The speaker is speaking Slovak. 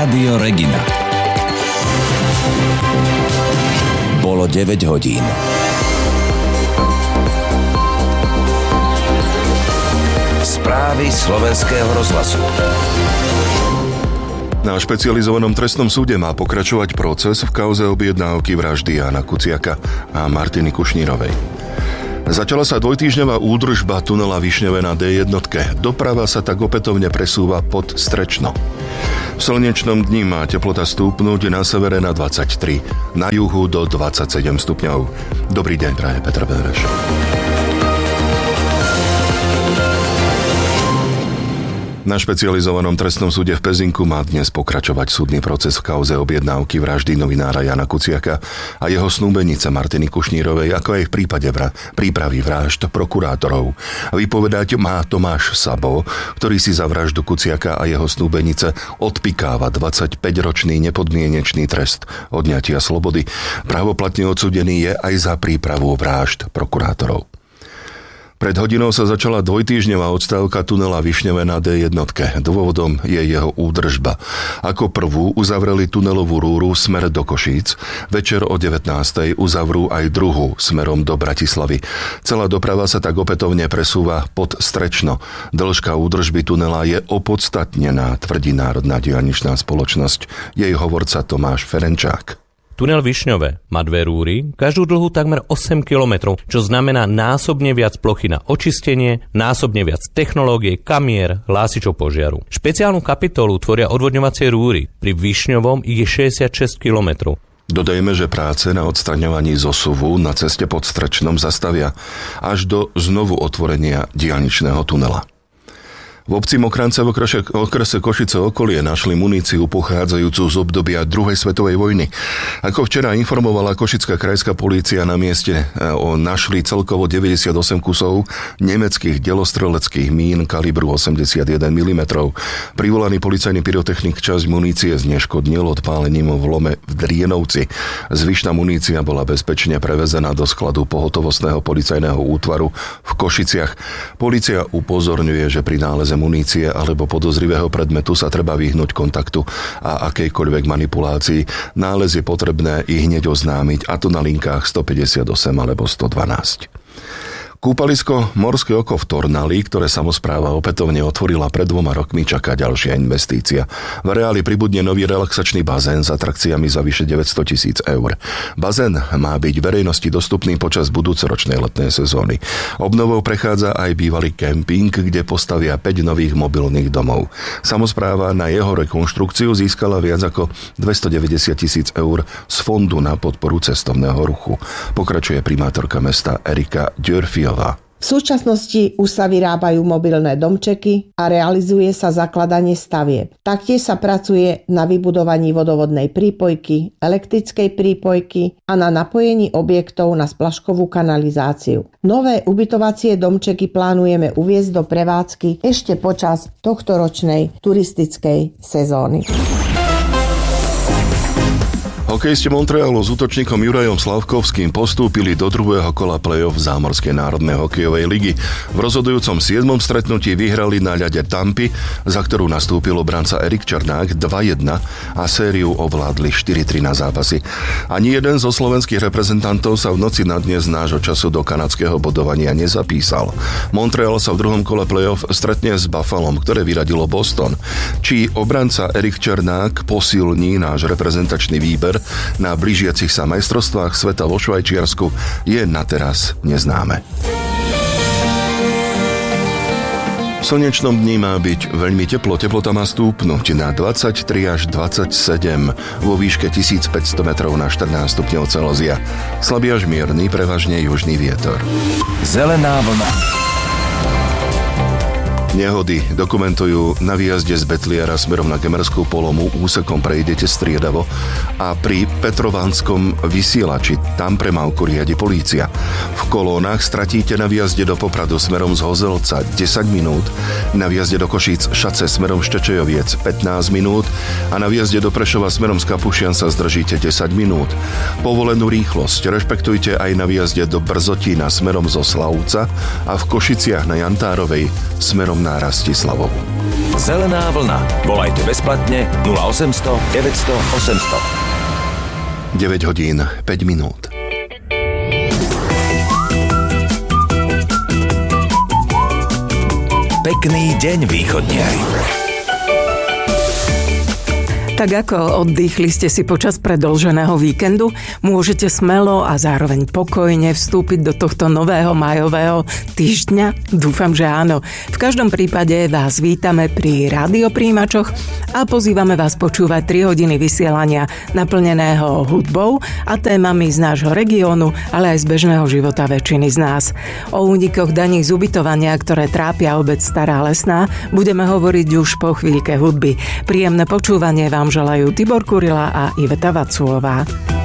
Rádio Regina. Bolo 9 hodín. Správy Slovenského rozhlasu. Na špecializovanom trestnom súde má pokračovať proces v kauze objednávky vraždy Jána Kuciaka a Martiny Kušnírovej. Začala sa dvojtýždňová údržba tunela Višňové na D1. Doprava sa tak opätovne presúva pod Strečno. V slnečnom dni má teplota stúpnuť na severe na 23, na juhu do 27 stupňov. Dobrý deň, praje Petr Bereš. Na špecializovanom trestnom súde v Pezinku má dnes pokračovať súdny proces v kauze objednávky vraždy novinára Jána Kuciaka a jeho snúbenice Martiny Kušnírovej, ako aj v prípade prípravy vražd prokurátorov. Vypovedať má Tomáš Sabo, ktorý si za vraždu Kuciaka a jeho snúbenice odpikáva 25-ročný nepodmienečný trest odňatia slobody. Právoplatne odsúdený je aj za prípravu vražd prokurátorov. Pred hodinou sa začala dvojtýždňová odstávka tunela Višňové na D1. Dôvodom je jeho údržba. Ako prvú uzavreli tunelovú rúru smer do Košíc. Večer o 19:00 uzavrú aj druhú smerom do Bratislavy. Celá doprava sa tak opätovne presúva pod Strečno. Dĺžka údržby tunela je opodstatnená, tvrdí Národná diaľničná spoločnosť. Jej hovorca Tomáš Ferenčák. Tunel Višňové má dve rúry, každú dlhú takmer 8 kilometrov, čo znamená násobne viac plochy na očistenie, násobne viac technológie, kamier, hlásičov požiaru. Špeciálnu kapitolu tvoria odvodňovacie rúry. Pri Višňovom ich je 66 kilometrov. Dodajme, že práce na odstraňovaní zosuvu na ceste pod Strečnom zastavia až do znovu otvorenia diaľničného tunela. V obci Mokrance v okrese Košice okolie našli muníciu pochádzajúcu z obdobia druhej svetovej vojny. Ako včera informovala košická krajská polícia, na mieste našli celkovo 98 kusov nemeckých delostreleckých mín kalibru 81 mm. Privolaný policajný pyrotechnik časť munície zneškodnil odpálením v lome v Drienovci. Zvyšná munícia bola bezpečne prevezená do skladu pohotovostného policajného útvaru v Košiciach. Polícia upozorňuje, že pri náleze munície alebo podozrivého predmetu sa treba vyhnúť kontaktu a akejkoľvek manipulácii. Nález je potrebné i hneď oznámiť, a to na linkách 158 alebo 112. Kúpalisko Morské oko v Tornali, ktoré samospráva opätovne otvorila pred 2 rokmi, čaká ďalšia investícia. V areáli pribudne nový relaxačný bazén s atrakciami za vyše 900 000 eur. Bazén má byť verejnosti dostupný počas budúcoročnej letnej sezóny. Obnovou prechádza aj bývalý kemping, kde postavia 5 nových mobilných domov. Samospráva na jeho rekonštrukciu získala viac ako 290 000 eur z Fondu na podporu cestovného ruchu. Pokračuje primátorka mesta Erika Dürfiová. V súčasnosti už sa vyrábajú mobilné domčeky a realizuje sa zakladanie stavieb. Taktiež sa pracuje na vybudovaní vodovodnej prípojky, elektrickej prípojky a na napojení objektov na splaškovú kanalizáciu. Nové ubytovacie domčeky plánujeme uviesť do prevádzky ešte počas tohtoročnej turistickej sezóny. Hokejisti Montrealu s útočníkom Jurajom Slavkovským postúpili do druhého kola play-off Zámorskej národnej hokejovej ligy. V rozhodujúcom 7. stretnutí vyhrali na ľade Tampy, za ktorú nastúpil obranca Erik Černák 2-1 a sériu ovládli 4-3 na zápasy. Ani jeden zo slovenských reprezentantov sa v noci na dnes nášho času do kanadského bodovania nezapísal. Montreal sa v druhom kole play-off stretne s Buffalom, ktoré vyradilo Boston. Či obranca Erik Černák posilní náš reprezentačný výber na blížiacich sa majstrovstvách sveta vo Švajčiarsku, je na teraz neznáme. V slnečnom dni má byť veľmi teplo. Teplota má stúpnuť na 23 až 27 vo výške 1500 metrov na 14 stupňov Celzia. Slabý až mierny, prevažne južný vietor. Zelená vlna. Nehody dokumentujú na výjazde z Betliara smerom na Gemerskú polomu, úsekom prejdete striedavo a pri Petrovanskom vysielači tam premávku riadi polícia. V kolónach stratíte na výjazde do Popradu smerom z Hozelca 10 minút, na výjazde do Košíc Šace smerom Štečejoviec 15 minút a na výjazde do Prešova smerom z Kapušian sa zdržíte 10 minút. Povolenú rýchlosť rešpektujte aj na výjazde do Brzotína smerom zo Slavca a v Košiciach na Jantárovej smerom na Rastislavovu. Zelená vlna. Volajte bezplatne 0800 900 800. 9 hodín, 5 minút. Pekný deň, východniari. Tak ako oddychli ste si počas predĺženého víkendu, môžete smelo a zároveň pokojne vstúpiť do tohto nového májového týždňa? Dúfam, že áno. V každom prípade vás vítame pri rádiopríjimačoch a pozývame vás počúvať 3 hodiny vysielania naplneného hudbou a témami z nášho regiónu, ale aj z bežného života väčšiny z nás. O únikoch daní z ubytovania, ktoré trápia obec Stará Lesná, budeme hovoriť už po chvíľke hudby. Príjemné počúvanie vám želajú Tibor Kurila a Iveta Vaculová.